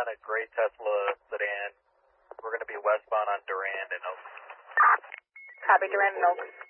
on a gray Tesla sedan. We're going to be westbound on Durand and Oaks. Copy, Durand and Oaks.